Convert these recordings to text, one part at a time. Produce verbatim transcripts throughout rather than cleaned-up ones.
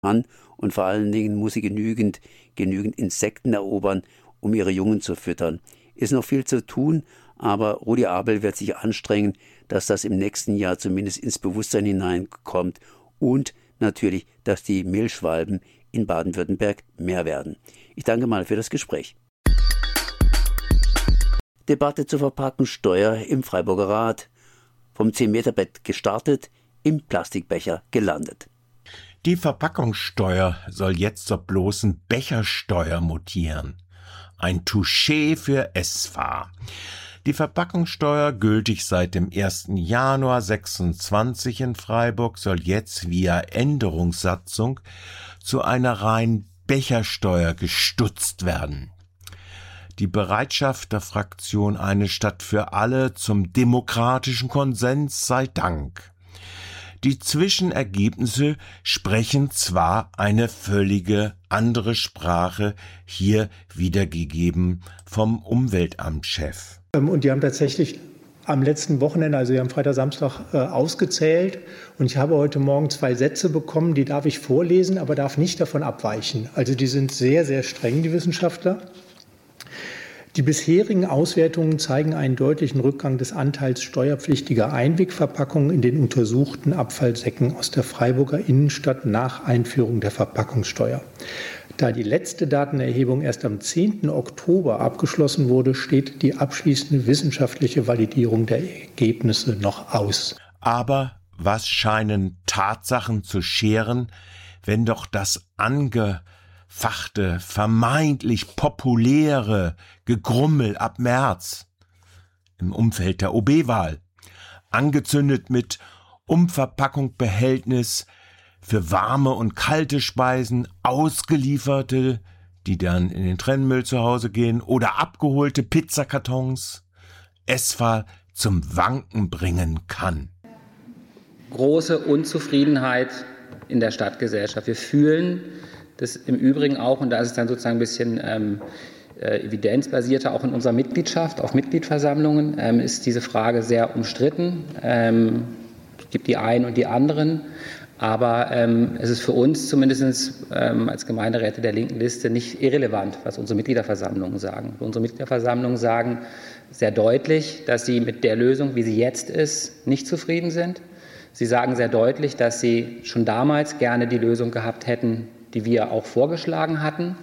an und vor allen Dingen muss sie genügend, genügend Insekten erobern, um ihre Jungen zu füttern. Ist noch viel zu tun, aber Rudi Abel wird sich anstrengen, dass das im nächsten Jahr zumindest ins Bewusstsein hineinkommt und natürlich, dass die Mehlschwalben in Baden-Württemberg mehr werden. Ich danke mal für das Gespräch. Debatte zur Verpackungssteuer im Freiburger Rat. Vom zehn-Meter-Bett gestartet, im Plastikbecher gelandet. Die Verpackungssteuer soll jetzt zur bloßen Bechersteuer mutieren. Ein Touché für S V A. Die Verpackungssteuer, gültig seit dem ersten Januar sechsundzwanzig in Freiburg, soll jetzt via Änderungssatzung zu einer reinen Bechersteuer gestutzt werden. Die Bereitschaft der Fraktion Eine Stadt für alle zum demokratischen Konsens sei Dank. Die Zwischenergebnisse sprechen zwar eine völlige andere Sprache, hier wiedergegeben vom Umweltamtschef. Und die haben tatsächlich am letzten Wochenende, also am Freitag, Samstag, äh, ausgezählt. Und ich habe heute Morgen zwei Sätze bekommen, die darf ich vorlesen, aber darf nicht davon abweichen. Also die sind sehr, sehr streng, die Wissenschaftler. Die bisherigen Auswertungen zeigen einen deutlichen Rückgang des Anteils steuerpflichtiger Einwegverpackungen in den untersuchten Abfallsäcken aus der Freiburger Innenstadt nach Einführung der Verpackungssteuer. Da die letzte Datenerhebung erst am zehnten Oktober abgeschlossen wurde, steht die abschließende wissenschaftliche Validierung der Ergebnisse noch aus. Aber was scheinen Tatsachen zu scheren, wenn doch das ange fachte, vermeintlich populäre Gegrummel ab März im Umfeld der O B-Wahl, angezündet mit Umverpackung-Behältnis für warme und kalte Speisen, ausgelieferte, die dann in den Trennmüll zu Hause gehen, oder abgeholte Pizzakartons, S V A zum Wanken bringen kann. Große Unzufriedenheit in der Stadtgesellschaft. Wir fühlen das im Übrigen auch, und da ist es dann sozusagen ein bisschen ähm, äh, evidenzbasierter, auch in unserer Mitgliedschaft, auf Mitgliedversammlungen, ähm, ist diese Frage sehr umstritten. Ähm, es gibt die einen und die anderen, aber ähm, es ist für uns zumindest ähm, als Gemeinderäte der linken Liste nicht irrelevant, was unsere Mitgliederversammlungen sagen. Unsere Mitgliederversammlungen sagen sehr deutlich, dass sie mit der Lösung, wie sie jetzt ist, nicht zufrieden sind. Sie sagen sehr deutlich, dass sie schon damals gerne die Lösung gehabt hätten, die wir auch vorgeschlagen hatten.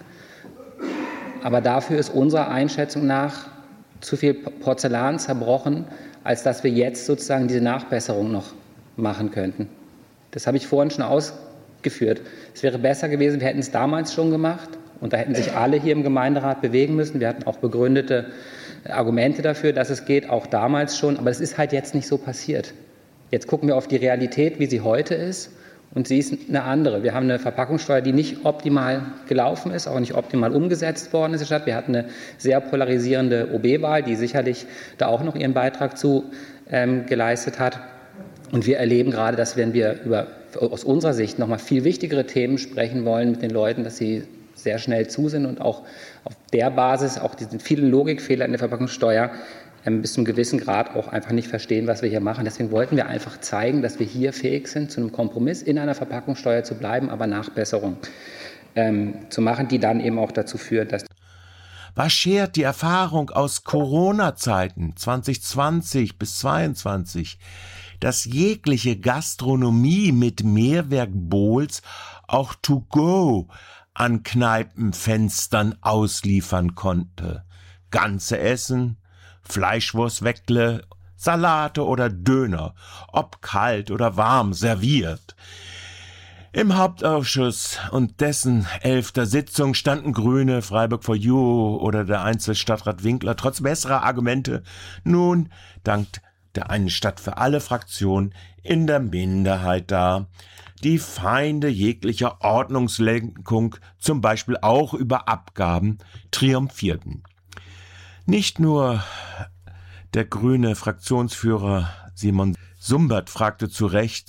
Aber dafür ist unserer Einschätzung nach zu viel Porzellan zerbrochen, als dass wir jetzt sozusagen diese Nachbesserung noch machen könnten. Das habe ich vorhin schon ausgeführt. Es wäre besser gewesen, wir hätten es damals schon gemacht und da hätten sich alle hier im Gemeinderat bewegen müssen. Wir hatten auch begründete Argumente dafür, dass es geht, auch damals schon. Aber es ist halt jetzt nicht so passiert. Jetzt gucken wir auf die Realität, wie sie heute ist. Und sie ist eine andere. Wir haben eine Verpackungssteuer, die nicht optimal gelaufen ist, auch nicht optimal umgesetzt worden ist in der Stadt. Wir hatten eine sehr polarisierende O B-Wahl, die sicherlich da auch noch ihren Beitrag zu ähm, geleistet hat. Und wir erleben gerade, dass wenn wir über aus unserer Sicht noch mal viel wichtigere Themen sprechen wollen mit den Leuten, dass sie sehr schnell zu sind und auch auf der Basis, auch diesen vielen Logikfehler in der Verpackungssteuer, bis zu einem gewissen Grad auch einfach nicht verstehen, was wir hier machen. Deswegen wollten wir einfach zeigen, dass wir hier fähig sind, zu einem Kompromiss in einer Verpackungssteuer zu bleiben, aber Nachbesserungen ähm, zu machen, die dann eben auch dazu führt, dass... Was schert die Erfahrung aus Corona-Zeiten zwanzig zwanzig bis zweiundzwanzig, dass jegliche Gastronomie mit Mehrwerkbowls auch to go an Kneipenfenstern ausliefern konnte? Ganze Essen, Fleischwurstweckle, Salate oder Döner, ob kalt oder warm, serviert. Im Hauptausschuss und dessen elfter Sitzung standen Grüne, Freiburg for You oder der Einzelstadtrat Winkler trotz besserer Argumente nun dank der Eine Stadt für alle Fraktion in der Minderheit da. Die Feinde jeglicher Ordnungslenkung, zum Beispiel auch über Abgaben, triumphierten. Nicht nur der grüne Fraktionsführer Simon Sumbert fragte zu Recht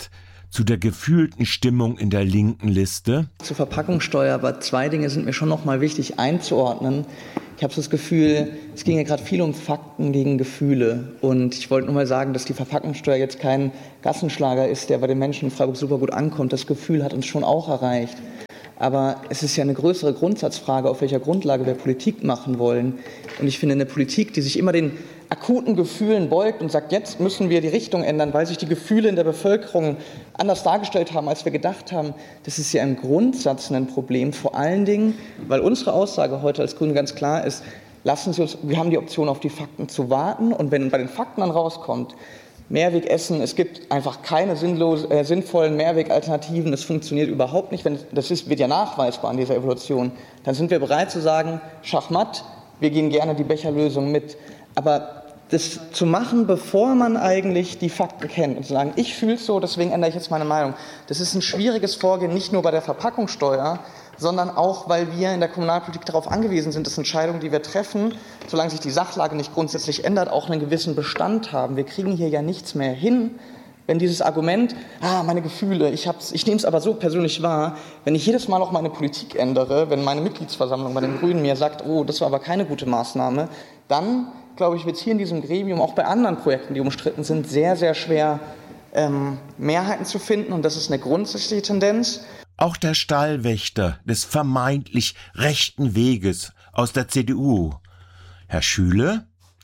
zu der gefühlten Stimmung in der linken Liste. Zur Verpackungssteuer, aber zwei Dinge sind mir schon noch mal wichtig einzuordnen. Ich habe so das Gefühl, es ging ja gerade viel um Fakten gegen Gefühle. Und ich wollte nur mal sagen, dass die Verpackungssteuer jetzt kein Gassenschlager ist, der bei den Menschen in Freiburg super gut ankommt. Das Gefühl hat uns schon auch erreicht. Aber es ist ja eine größere Grundsatzfrage, auf welcher Grundlage wir Politik machen wollen. Und ich finde, eine Politik, die sich immer den akuten Gefühlen beugt und sagt, jetzt müssen wir die Richtung ändern, weil sich die Gefühle in der Bevölkerung anders dargestellt haben, als wir gedacht haben, das ist ja im Grundsatz ein Problem. Vor allen Dingen, weil unsere Aussage heute als Grüne ganz klar ist, lassen Sie uns, wir haben die Option, auf die Fakten zu warten. Und wenn bei den Fakten dann rauskommt, Mehrwegessen, es gibt einfach keine sinnlos, äh, sinnvollen Mehrwegalternativen, das funktioniert überhaupt nicht, wenn, das ist, wird ja nachweisbar an dieser Evolution, dann sind wir bereit zu sagen, Schachmatt, wir gehen gerne die Becherlösung mit. Aber das zu machen, bevor man eigentlich die Fakten kennt und zu sagen, ich fühle es so, deswegen ändere ich jetzt meine Meinung, das ist ein schwieriges Vorgehen, nicht nur bei der Verpackungssteuer, sondern auch, weil wir in der Kommunalpolitik darauf angewiesen sind, dass Entscheidungen, die wir treffen, solange sich die Sachlage nicht grundsätzlich ändert, auch einen gewissen Bestand haben. Wir kriegen hier ja nichts mehr hin, wenn dieses Argument, ah, meine Gefühle, ich, hab's, ich nehme es aber so persönlich wahr, wenn ich jedes Mal auch meine Politik ändere, wenn meine Mitgliedsversammlung bei den Grünen mir sagt, oh, das war aber keine gute Maßnahme, dann, glaube ich, wird es hier in diesem Gremium, auch bei anderen Projekten, die umstritten sind, sehr, sehr schwer, ähm, Mehrheiten zu finden. Und das ist eine grundsätzliche Tendenz. Auch der Stallwächter des vermeintlich rechten Weges aus der C D U, Herr Schüle,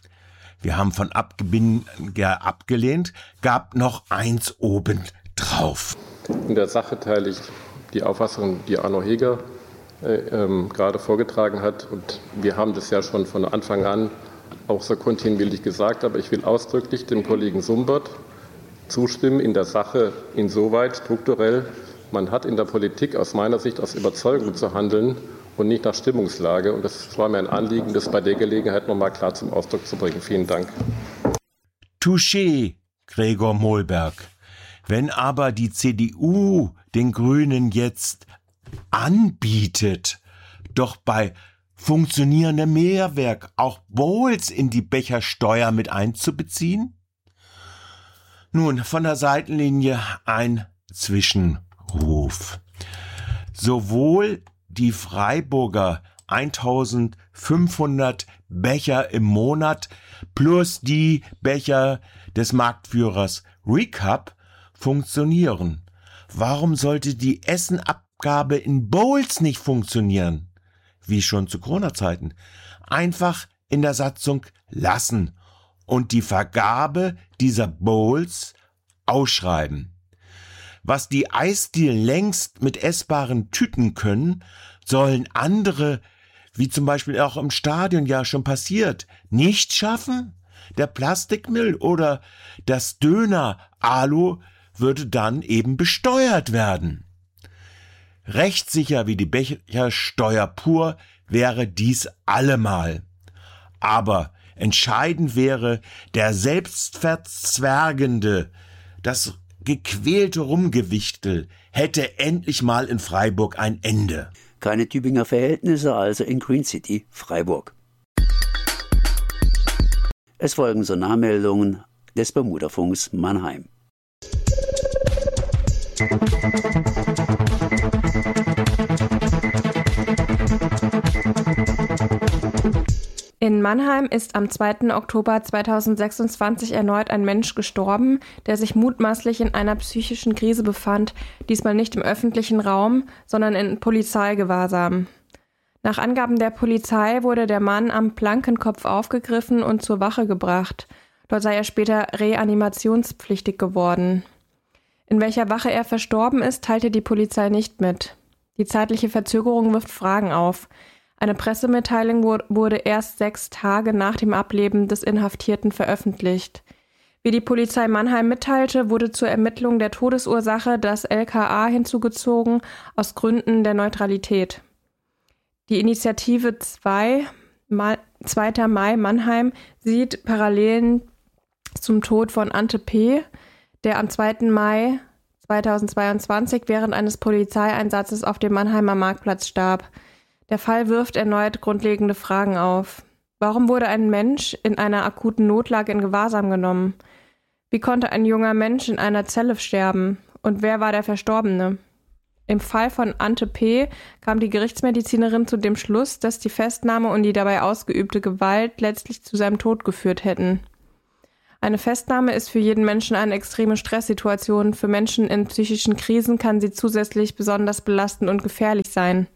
wir haben von Abgebinden abgelehnt, gab noch eins oben drauf. In der Sache teile ich die Auffassung, die Arno Heger äh, ähm, gerade vorgetragen hat. Und wir haben das ja schon von Anfang an auch so kontinuierlich gesagt. Aber ich will ausdrücklich dem Kollegen Sumbert zustimmen in der Sache insoweit strukturell. Man hat in der Politik aus meiner Sicht aus Überzeugung zu handeln und nicht nach Stimmungslage. Und das war mir ein Anliegen, das bei der Gelegenheit noch mal klar zum Ausdruck zu bringen. Vielen Dank. Touché, Gregor Mohlberg. Wenn aber die C D U den Grünen jetzt anbietet, doch bei funktionierendem Mehrwerk auch Bowls in die Bechersteuer mit einzubeziehen? Nun, von der Seitenlinie ein Zwischenruf. Sowohl die Freiburger eintausendfünfhundert Becher im Monat plus die Becher des Marktführers Recap funktionieren. Warum sollte die Essenabgabe in Bowls nicht funktionieren? Wie schon zu Corona-Zeiten. Einfach in der Satzung lassen und die Vergabe dieser Bowls ausschreiben. Was die Eisdielen längst mit essbaren Tüten können, sollen andere, wie zum Beispiel auch im Stadion ja schon passiert, nicht schaffen? Der Plastikmüll oder das Döner-Alu würde dann eben besteuert werden. Rechtssicher wie die Bechersteuer pur wäre dies allemal. Aber entscheidend wäre der selbstverzwergende, das gequälte Rumgewichtel hätte endlich mal in Freiburg ein Ende. Keine Tübinger Verhältnisse also in Green City, Freiburg. Es folgen Sonarmeldungen des Bermudafunks Mannheim. In Mannheim ist am zweiten Oktober zweitausendsechsundzwanzig erneut ein Mensch gestorben, der sich mutmaßlich in einer psychischen Krise befand, diesmal nicht im öffentlichen Raum, sondern in Polizeigewahrsam. Nach Angaben der Polizei wurde der Mann am Plankenkopf aufgegriffen und zur Wache gebracht. Dort sei er später reanimationspflichtig geworden. In welcher Wache er verstorben ist, teilte die Polizei nicht mit. Die zeitliche Verzögerung wirft Fragen auf. Eine Pressemitteilung wurde erst sechs Tage nach dem Ableben des Inhaftierten veröffentlicht. Wie die Polizei Mannheim mitteilte, wurde zur Ermittlung der Todesursache das L K A hinzugezogen, aus Gründen der Neutralität. Die Initiative zwei, zweiter Mai Mannheim sieht Parallelen zum Tod von Ante P., der am zweiten Mai zweitausendzweiundzwanzig während eines Polizeieinsatzes auf dem Mannheimer Marktplatz starb. Der Fall wirft erneut grundlegende Fragen auf. Warum wurde ein Mensch in einer akuten Notlage in Gewahrsam genommen? Wie konnte ein junger Mensch in einer Zelle sterben? Und wer war der Verstorbene? Im Fall von Ante P. kam die Gerichtsmedizinerin zu dem Schluss, dass die Festnahme und die dabei ausgeübte Gewalt letztlich zu seinem Tod geführt hätten. Eine Festnahme ist für jeden Menschen eine extreme Stresssituation. Für Menschen in psychischen Krisen kann sie zusätzlich besonders belastend und gefährlich sein.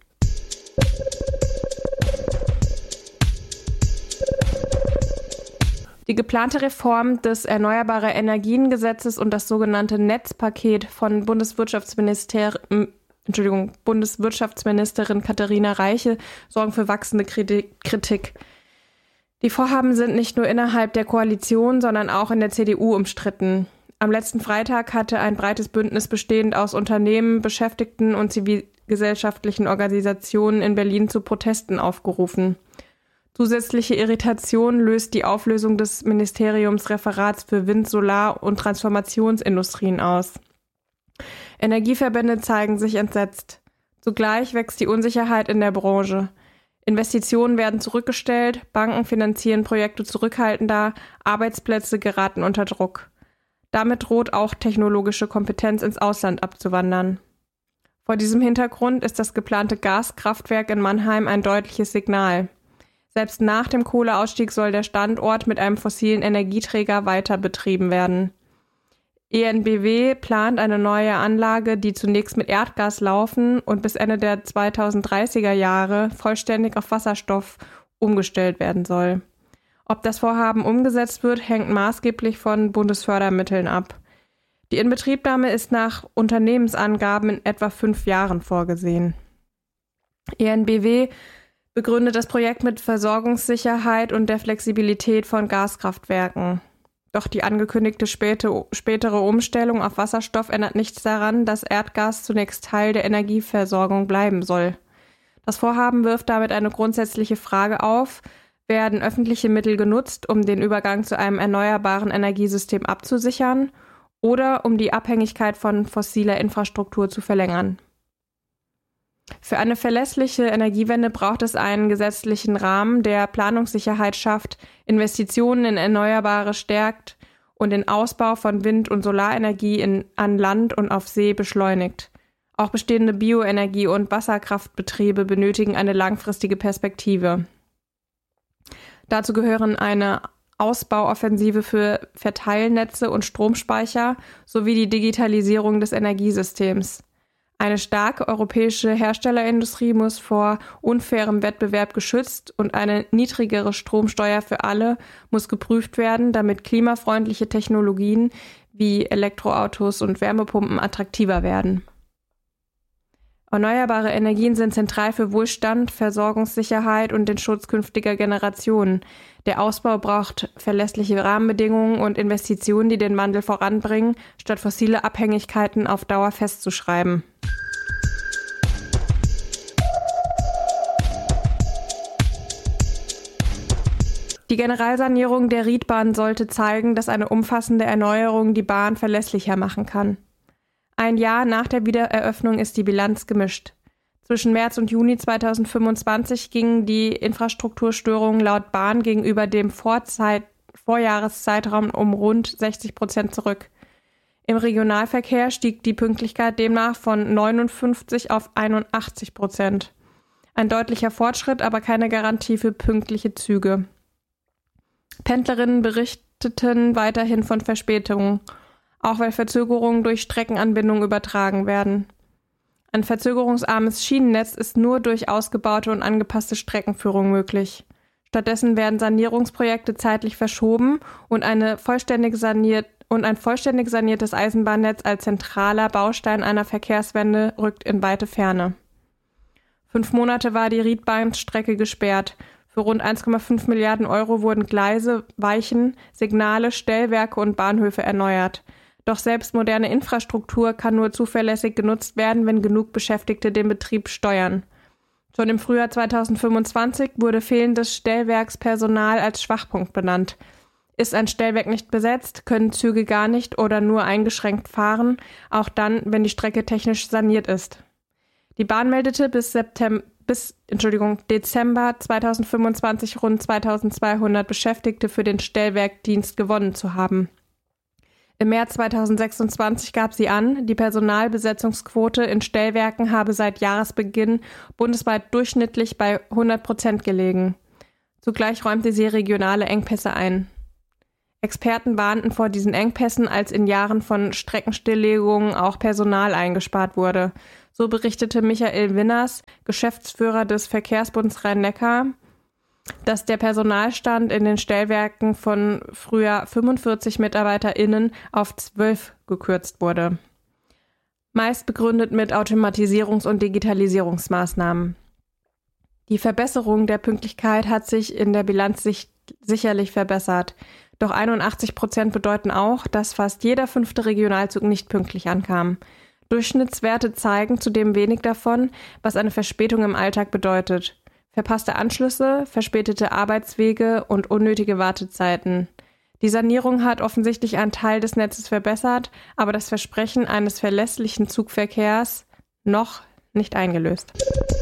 Die geplante Reform des Erneuerbare Energien-Gesetzes und das sogenannte Netzpaket von Bundeswirtschaftsminister, Entschuldigung, Bundeswirtschaftsministerin Katharina Reiche sorgen für wachsende Kritik. Die Vorhaben sind nicht nur innerhalb der Koalition, sondern auch in der C D U umstritten. Am letzten Freitag hatte ein breites Bündnis bestehend aus Unternehmen, Beschäftigten und zivilgesellschaftlichen Organisationen in Berlin zu Protesten aufgerufen. Zusätzliche Irritation löst die Auflösung des Ministeriumsreferats für Wind-, Solar- und Transformationsindustrien aus. Energieverbände zeigen sich entsetzt. Zugleich wächst die Unsicherheit in der Branche. Investitionen werden zurückgestellt, Banken finanzieren Projekte zurückhaltender, Arbeitsplätze geraten unter Druck. Damit droht auch technologische Kompetenz ins Ausland abzuwandern. Vor diesem Hintergrund ist das geplante Gaskraftwerk in Mannheim ein deutliches Signal. Selbst nach dem Kohleausstieg soll der Standort mit einem fossilen Energieträger weiter betrieben werden. E N B W plant eine neue Anlage, die zunächst mit Erdgas laufen und bis Ende der zweitausenddreißiger Jahre vollständig auf Wasserstoff umgestellt werden soll. Ob das Vorhaben umgesetzt wird, hängt maßgeblich von Bundesfördermitteln ab. Die Inbetriebnahme ist nach Unternehmensangaben in etwa fünf Jahren vorgesehen. E N B W begründet das Projekt mit Versorgungssicherheit und der Flexibilität von Gaskraftwerken. Doch die angekündigte späte, spätere Umstellung auf Wasserstoff ändert nichts daran, dass Erdgas zunächst Teil der Energieversorgung bleiben soll. Das Vorhaben wirft damit eine grundsätzliche Frage auf: Werden öffentliche Mittel genutzt, um den Übergang zu einem erneuerbaren Energiesystem abzusichern oder um die Abhängigkeit von fossiler Infrastruktur zu verlängern? Für eine verlässliche Energiewende braucht es einen gesetzlichen Rahmen, der Planungssicherheit schafft, Investitionen in Erneuerbare stärkt und den Ausbau von Wind- und Solarenergie in, an Land und auf See beschleunigt. Auch bestehende Bioenergie- und Wasserkraftbetriebe benötigen eine langfristige Perspektive. Dazu gehören eine Ausbauoffensive für Verteilnetze und Stromspeicher sowie die Digitalisierung des Energiesystems. Eine starke europäische Herstellerindustrie muss vor unfairem Wettbewerb geschützt und eine niedrigere Stromsteuer für alle muss geprüft werden, damit klimafreundliche Technologien wie Elektroautos und Wärmepumpen attraktiver werden. Erneuerbare Energien sind zentral für Wohlstand, Versorgungssicherheit und den Schutz künftiger Generationen. Der Ausbau braucht verlässliche Rahmenbedingungen und Investitionen, die den Wandel voranbringen, statt fossile Abhängigkeiten auf Dauer festzuschreiben. Die Generalsanierung der Riedbahn sollte zeigen, dass eine umfassende Erneuerung die Bahn verlässlicher machen kann. Ein Jahr nach der Wiedereröffnung ist die Bilanz gemischt. Zwischen März und Juni zweitausendfünfundzwanzig gingen die Infrastrukturstörungen laut Bahn gegenüber dem Vorzeit- Vorjahreszeitraum um rund sechzig Prozent zurück. Im Regionalverkehr stieg die Pünktlichkeit demnach von neunundfünfzig auf einundachtzig Prozent. Ein deutlicher Fortschritt, aber keine Garantie für pünktliche Züge. Pendlerinnen berichteten weiterhin von Verspätungen, auch weil Verzögerungen durch Streckenanbindung übertragen werden. Ein verzögerungsarmes Schienennetz ist nur durch ausgebaute und angepasste Streckenführung möglich. Stattdessen werden Sanierungsprojekte zeitlich verschoben und, eine vollständig saniert, und ein vollständig saniertes Eisenbahnnetz als zentraler Baustein einer Verkehrswende rückt in weite Ferne. Fünf Monate war die Riedbahnstrecke gesperrt. Für rund eins Komma fünf Milliarden Euro wurden Gleise, Weichen, Signale, Stellwerke und Bahnhöfe erneuert. Doch selbst moderne Infrastruktur kann nur zuverlässig genutzt werden, wenn genug Beschäftigte den Betrieb steuern. Schon im Frühjahr zweitausendfünfundzwanzig wurde fehlendes Stellwerkspersonal als Schwachpunkt benannt. Ist ein Stellwerk nicht besetzt, können Züge gar nicht oder nur eingeschränkt fahren, auch dann, wenn die Strecke technisch saniert ist. Die Bahn meldete bis, September, bis Entschuldigung, Dezember zweitausendfünfundzwanzig rund zweitausendzweihundert Beschäftigte für den Stellwerkdienst gewonnen zu haben. Im März zweitausendsechsundzwanzig gab sie an, die Personalbesetzungsquote in Stellwerken habe seit Jahresbeginn bundesweit durchschnittlich bei hundert Prozent gelegen. Zugleich räumte sie regionale Engpässe ein. Experten warnten vor diesen Engpässen, als in Jahren von Streckenstilllegungen auch Personal eingespart wurde. So berichtete Michael Winners, Geschäftsführer des Verkehrsbunds Rhein-Neckar, dass der Personalstand in den Stellwerken von früher fünfundvierzig MitarbeiterInnen auf zwölf gekürzt wurde. Meist begründet mit Automatisierungs- und Digitalisierungsmaßnahmen. Die Verbesserung der Pünktlichkeit hat sich in der Bilanz sich sicherlich verbessert. Doch einundachtzig Prozent bedeuten auch, dass fast jeder fünfte Regionalzug nicht pünktlich ankam. Durchschnittswerte zeigen zudem wenig davon, was eine Verspätung im Alltag bedeutet. Verpasste Anschlüsse, verspätete Arbeitswege und unnötige Wartezeiten. Die Sanierung hat offensichtlich einen Teil des Netzes verbessert, aber das Versprechen eines verlässlichen Zugverkehrs noch nicht eingelöst.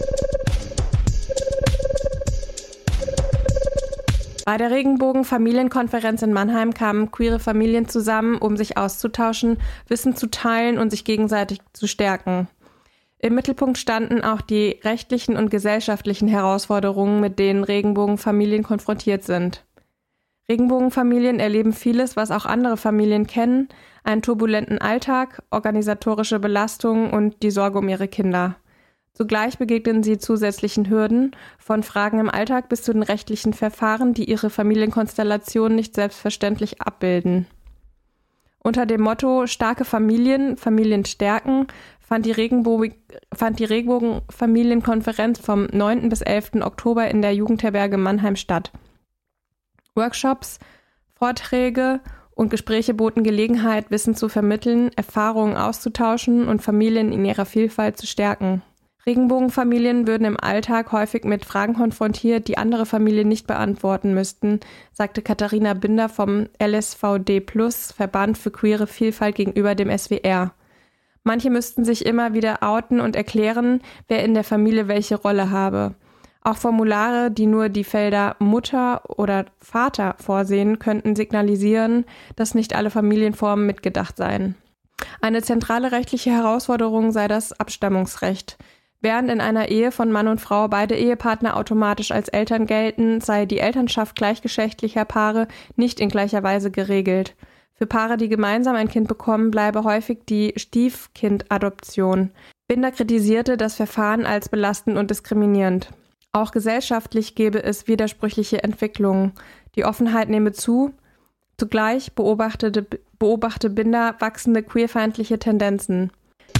Bei der Regenbogen-Familienkonferenz in Mannheim kamen queere Familien zusammen, um sich auszutauschen, Wissen zu teilen und sich gegenseitig zu stärken. Im Mittelpunkt standen auch die rechtlichen und gesellschaftlichen Herausforderungen, mit denen Regenbogenfamilien konfrontiert sind. Regenbogenfamilien erleben vieles, was auch andere Familien kennen, einen turbulenten Alltag, organisatorische Belastungen und die Sorge um ihre Kinder. Zugleich begegnen sie zusätzlichen Hürden, von Fragen im Alltag bis zu den rechtlichen Verfahren, die ihre Familienkonstellation nicht selbstverständlich abbilden. Unter dem Motto »Starke Familien, Familien stärken« fand die, Regenbo- fand die Regenbogen-Familienkonferenz vom neunten bis elften Oktober in der Jugendherberge Mannheim statt. Workshops, Vorträge und Gespräche boten Gelegenheit, Wissen zu vermitteln, Erfahrungen auszutauschen und Familien in ihrer Vielfalt zu stärken. Regenbogenfamilien würden im Alltag häufig mit Fragen konfrontiert, die andere Familien nicht beantworten müssten, sagte Katharina Binder vom L S V D Plus, Verband für queere Vielfalt gegenüber dem S W R. Manche müssten sich immer wieder outen und erklären, wer in der Familie welche Rolle habe. Auch Formulare, die nur die Felder Mutter oder Vater vorsehen, könnten signalisieren, dass nicht alle Familienformen mitgedacht seien. Eine zentrale rechtliche Herausforderung sei das Abstammungsrecht. Während in einer Ehe von Mann und Frau beide Ehepartner automatisch als Eltern gelten, sei die Elternschaft gleichgeschlechtlicher Paare nicht in gleicher Weise geregelt. Für Paare, die gemeinsam ein Kind bekommen, bleibe häufig die Stiefkindadoption. Binder kritisierte das Verfahren als belastend und diskriminierend. Auch gesellschaftlich gebe es widersprüchliche Entwicklungen. Die Offenheit nehme zu. Zugleich beobachtete, beobachte Binder wachsende queerfeindliche Tendenzen.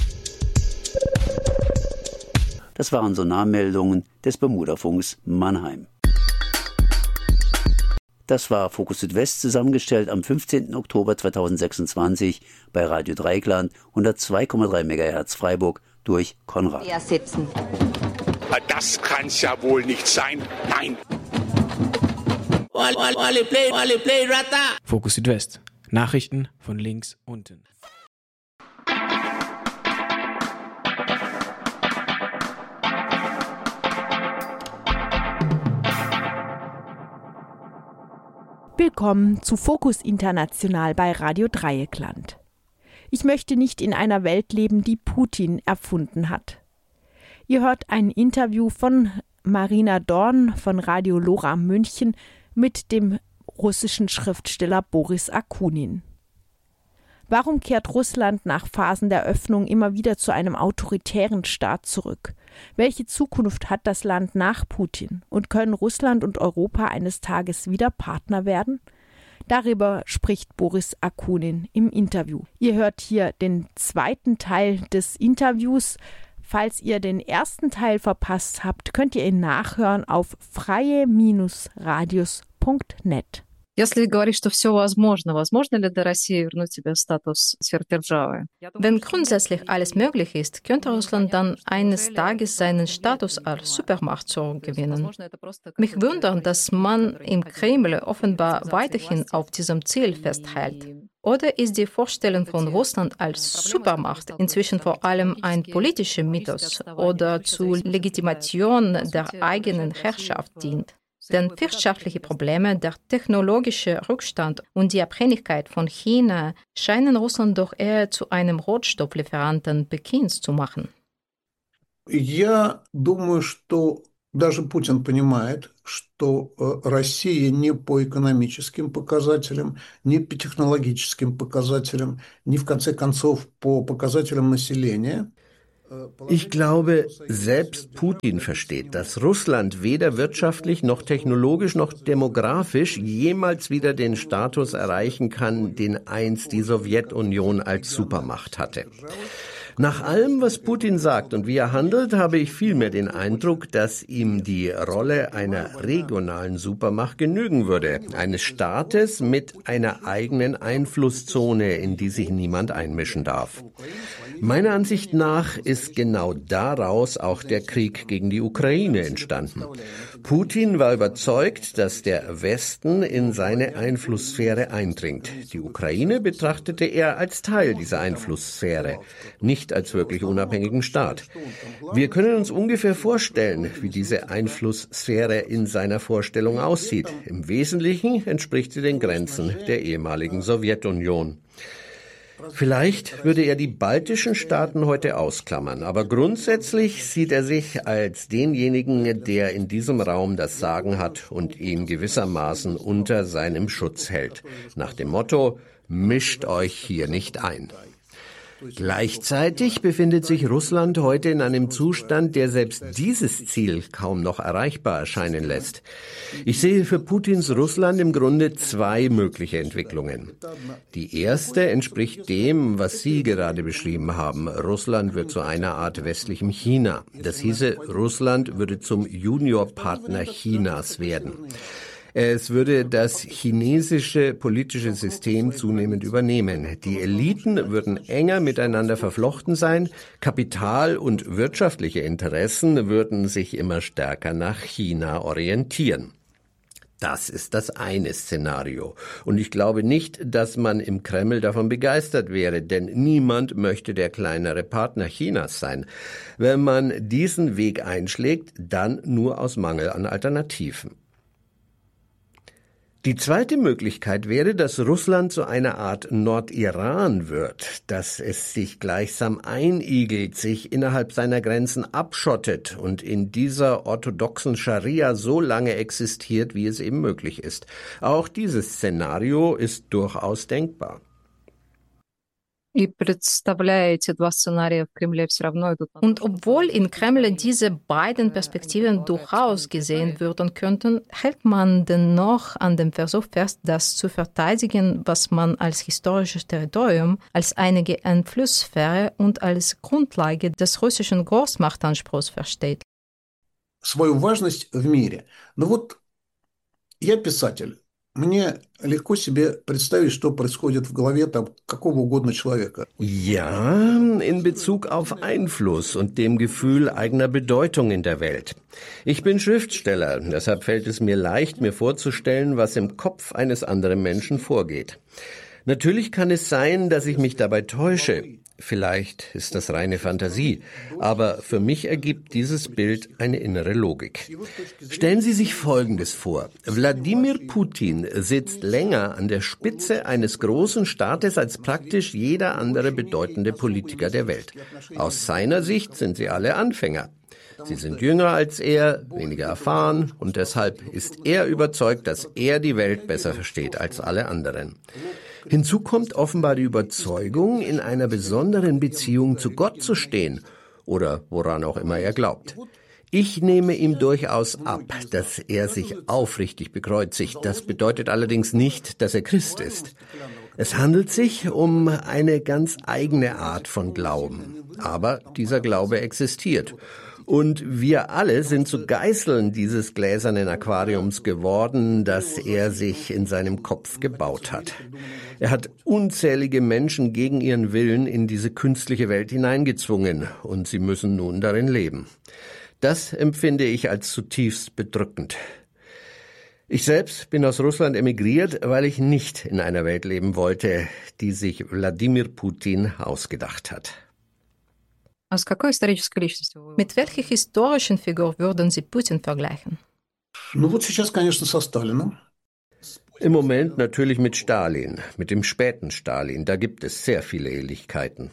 Das waren Sonarmeldungen des Bermudafunks Mannheim. Das war Fokus Südwest, zusammengestellt am fünfzehnten Oktober zweitausendsechsundzwanzig bei Radio Dreieckland hundertzwei Komma drei Megahertz Freiburg durch Konrad. Sitzen. Das kann's ja wohl nicht sein. Nein. Fokus Südwest. Nachrichten von links unten. Willkommen zu Fokus International bei Radio Dreieckland. Ich möchte nicht in einer Welt leben, die Putin erfunden hat. Ihr hört ein Interview von Marina Dorn von Radio Lora München mit dem russischen Schriftsteller Boris Akunin. Warum kehrt Russland nach Phasen der Öffnung immer wieder zu einem autoritären Staat zurück? Welche Zukunft hat das Land nach Putin? Und können Russland und Europa eines Tages wieder Partner werden? Darüber spricht Boris Akunin im Interview. Ihr hört hier den zweiten Teil des Interviews. Falls ihr den ersten Teil verpasst habt, könnt ihr ihn nachhören auf freie Radios punkt net. Если говорить, что все возможно, возможно ли для России вернуть себе статус сверхдержавы? Wenn grundsätzlich alles möglich ist, könnte Russland dann eines Tages seinen Status als Supermacht zurückgewinnen. Mich wundert, dass man im Kreml offenbar weiterhin auf diesem Ziel festhält. Oder ist die Vorstellung von Russland als Supermacht inzwischen vor allem ein politischer Mythos oder zur Legitimation der eigenen Herrschaft dient? Denn wirtschaftliche Probleme, der technologische Rückstand und die Abhängigkeit von China scheinen Russland doch eher zu einem Rohstofflieferanten Pekins zu machen. Я думаю, что даже Путин понимает, что Россия ни по экономическим показателям, ни по технологическим показателям, ни в конце концов по показателям населения. Ich glaube, selbst Putin versteht, dass Russland weder wirtschaftlich noch technologisch noch demografisch jemals wieder den Status erreichen kann, den einst die Sowjetunion als Supermacht hatte. Nach allem, was Putin sagt und wie er handelt, habe ich vielmehr den Eindruck, dass ihm die Rolle einer regionalen Supermacht genügen würde, eines Staates mit einer eigenen Einflusszone, in die sich niemand einmischen darf. Meiner Ansicht nach ist genau daraus auch der Krieg gegen die Ukraine entstanden. Putin war überzeugt, dass der Westen in seine Einflusssphäre eindringt. Die Ukraine betrachtete er als Teil dieser Einflusssphäre, nicht als wirklich unabhängigen Staat. Wir können uns ungefähr vorstellen, wie diese Einflusssphäre in seiner Vorstellung aussieht. Im Wesentlichen entspricht sie den Grenzen der ehemaligen Sowjetunion. Vielleicht würde er die baltischen Staaten heute ausklammern, aber grundsätzlich sieht er sich als denjenigen, der in diesem Raum das Sagen hat und ihn gewissermaßen unter seinem Schutz hält. Nach dem Motto, mischt euch hier nicht ein. Gleichzeitig befindet sich Russland heute in einem Zustand, der selbst dieses Ziel kaum noch erreichbar erscheinen lässt. Ich sehe für Putins Russland im Grunde zwei mögliche Entwicklungen. Die erste entspricht dem, was Sie gerade beschrieben haben. Russland wird zu einer Art westlichem China. Das hieße, Russland würde zum Juniorpartner Chinas werden. Es würde das chinesische politische System zunehmend übernehmen. Die Eliten würden enger miteinander verflochten sein, Kapital und wirtschaftliche Interessen würden sich immer stärker nach China orientieren. Das ist das eine Szenario. Und ich glaube nicht, dass man im Kreml davon begeistert wäre, denn niemand möchte der kleinere Partner Chinas sein. Wenn man diesen Weg einschlägt, dann nur aus Mangel an Alternativen. Die zweite Möglichkeit wäre, dass Russland zu einer Art Nordiran wird, dass es sich gleichsam einigelt, sich innerhalb seiner Grenzen abschottet und in dieser orthodoxen Scharia so lange existiert, wie es eben möglich ist. Auch dieses Szenario ist durchaus denkbar. Und obwohl in Kreml diese beiden Perspektiven durchaus gesehen werden könnten, hält man dennoch an dem Versuch fest, das zu verteidigen, was man als historisches Territorium, als einige Einflusssphäre und als Grundlage des russischen Großmachtanspruchs versteht. Свою важность в мире. Но вот я писатель. Мне легко себе представить, что происходит в голове там какого угодно человека. Ja, in Bezug auf Einfluss und dem Gefühl eigener Bedeutung in der Welt. Ich bin Schriftsteller, deshalb fällt es mir leicht, mir vorzustellen, was im Kopf eines anderen Menschen vorgeht. Natürlich kann es sein, dass ich mich dabei täusche. Vielleicht ist das reine Fantasie, aber für mich ergibt dieses Bild eine innere Logik. Stellen Sie sich Folgendes vor. Wladimir Putin sitzt länger an der Spitze eines großen Staates als praktisch jeder andere bedeutende Politiker der Welt. Aus seiner Sicht sind sie alle Anfänger. Sie sind jünger als er, weniger erfahren und deshalb ist er überzeugt, dass er die Welt besser versteht als alle anderen. Hinzu kommt offenbar die Überzeugung, in einer besonderen Beziehung zu Gott zu stehen oder woran auch immer er glaubt. Ich nehme ihm durchaus ab, dass er sich aufrichtig bekreuzigt. Das bedeutet allerdings nicht, dass er Christ ist. Es handelt sich um eine ganz eigene Art von Glauben. Aber dieser Glaube existiert. Und wir alle sind zu Geißeln dieses gläsernen Aquariums geworden, das er sich in seinem Kopf gebaut hat. Er hat unzählige Menschen gegen ihren Willen in diese künstliche Welt hineingezwungen und sie müssen nun darin leben. Das empfinde ich als zutiefst bedrückend. Ich selbst bin aus Russland emigriert, weil ich nicht in einer Welt leben wollte, die sich Wladimir Putin ausgedacht hat. Mit welcher historischen Figur würden Sie Putin vergleichen? Ну вот сейчас, конечно, со Сталиным. Im Moment natürlich mit Stalin, mit dem späten Stalin. Da gibt es sehr viele Ähnlichkeiten.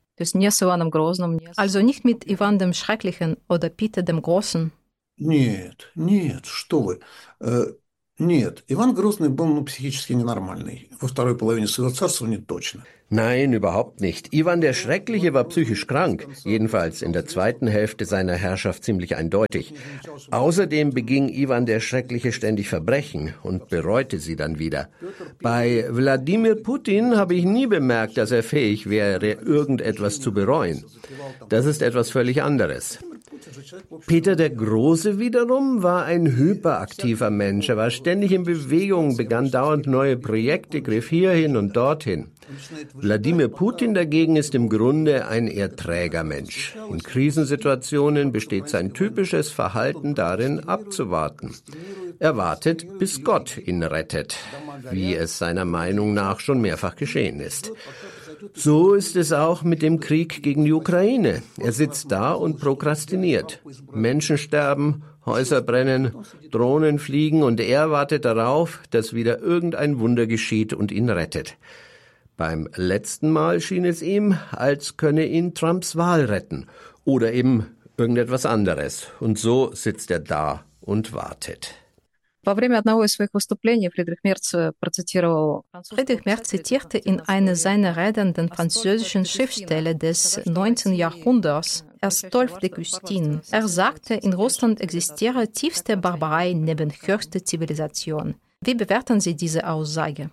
Also nicht mit Iwan dem Schrecklichen oder Peter dem Großen. Нет, нет, что вы. Э, нет, Иван Грозный был ну, психически ненормальный. Во второй половине своего царствования точно. Nein, überhaupt nicht. Iwan der Schreckliche war psychisch krank, jedenfalls in der zweiten Hälfte seiner Herrschaft ziemlich eindeutig. Außerdem beging Iwan der Schreckliche ständig Verbrechen und bereute sie dann wieder. Bei Wladimir Putin habe ich nie bemerkt, dass er fähig wäre, irgendetwas zu bereuen. Das ist etwas völlig anderes. Peter der Große wiederum war ein hyperaktiver Mensch. Er war ständig in Bewegung, begann dauernd neue Projekte, griff hierhin und dorthin. Wladimir Putin dagegen ist im Grunde ein eher träger Mensch. In Krisensituationen besteht sein typisches Verhalten darin, abzuwarten. Er wartet, bis Gott ihn rettet, wie es seiner Meinung nach schon mehrfach geschehen ist. So ist es auch mit dem Krieg gegen die Ukraine. Er sitzt da und prokrastiniert. Menschen sterben, Häuser brennen, Drohnen fliegen und er wartet darauf, dass wieder irgendein Wunder geschieht und ihn rettet. Beim letzten Mal schien es ihm, als könne ihn Trumps Wahl retten oder eben irgendetwas anderes. Und so sitzt er da und wartet. Friedrich Merz zitierte in einer seiner Reden den französischen Schriftsteller des neunzehnten Jahrhunderts, Astolphe de Custine. Er sagte, in Russland existiere tiefste Barbarei neben höchster Zivilisation. Wie bewerten Sie diese Aussage?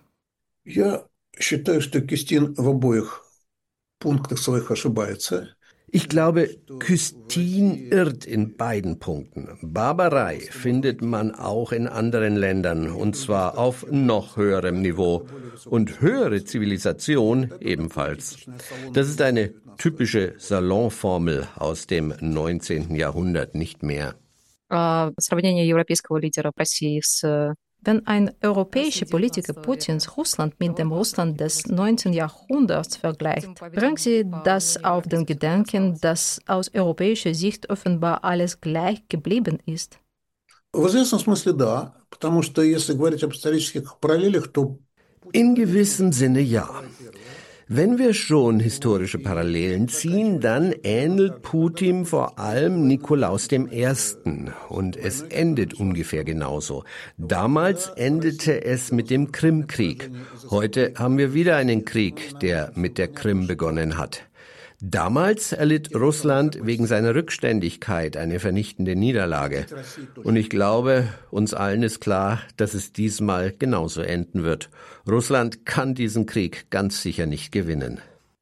Я считаю, что Кюстин в обоих пунктах своих ошибается. Ich glaube, Custine irrt in beiden Punkten. Barbarei findet man auch in anderen Ländern, und zwar auf noch höherem Niveau. Und höhere Zivilisation ebenfalls. Das ist eine typische Salonformel aus dem neunzehnten Jahrhundert, nicht mehr. Сравнение европейского лидера России с Wenn ein europäischer Politiker Putins Russland mit dem Russland des neunzehnten Jahrhunderts vergleicht, bringen Sie das auf den Gedanken, dass aus europäischer Sicht offenbar alles gleich geblieben ist? В известном смысле да, потому что если говорить об исторических параллелях, то... In gewissem Sinne ja. Wenn wir schon historische Parallelen ziehen, dann ähnelt Putin vor allem Nikolaus dem Ersten. Und es endet ungefähr genauso. Damals endete es mit dem Krimkrieg. Heute haben wir wieder einen Krieg, der mit der Krim begonnen hat. Damals erlitt Russland wegen seiner Rückständigkeit eine vernichtende Niederlage. Und ich glaube, uns allen ist klar, dass es diesmal genauso enden wird. Russland kann diesen Krieg ganz sicher nicht gewinnen.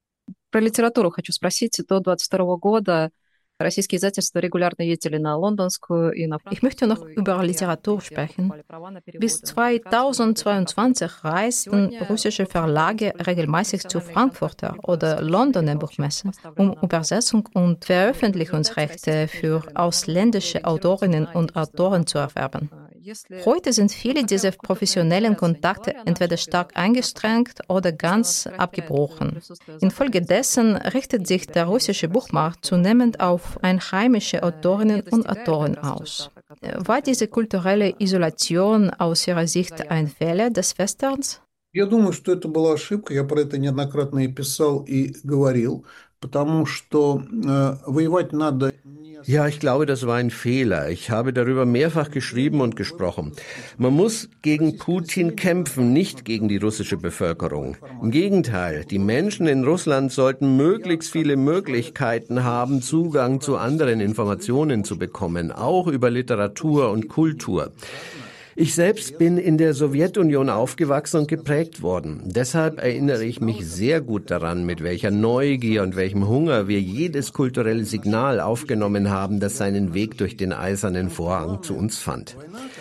Про литературу хочу спросить. До двадцать второго года российские издательства регулярно ездили на лондонскую и на... Ich möchte noch über Literatur sprechen. Bis zweitausendzweiundzwanzig reisten russische Verlage regelmäßig zu Frankfurter oder Londoner Buchmessen, um Übersetzung und Veröffentlichungsrechte für ausländische Autorinnen und Autoren zu erwerben. Heute sind viele dieser professionellen Kontakte entweder stark eingeschränkt oder ganz abgebrochen. Infolgedessen richtet sich der russische Buchmarkt zunehmend auf einheimische Autorinnen und Autoren aus. War diese kulturelle Isolation aus Ihrer Sicht ein Fehler des Westerns? Я думаю, что это была ошибка. Я про это неоднократно и писал, и говорил, потому что э, воевать надо... Ja, ich glaube, das war ein Fehler. Ich habe darüber mehrfach geschrieben und gesprochen. Man muss gegen Putin kämpfen, nicht gegen die russische Bevölkerung. Im Gegenteil, die Menschen in Russland sollten möglichst viele Möglichkeiten haben, Zugang zu anderen Informationen zu bekommen, auch über Literatur und Kultur. Ich selbst bin in der Sowjetunion aufgewachsen und geprägt worden. Deshalb erinnere ich mich sehr gut daran, mit welcher Neugier und welchem Hunger wir jedes kulturelle Signal aufgenommen haben, das seinen Weg durch den eisernen Vorhang zu uns fand.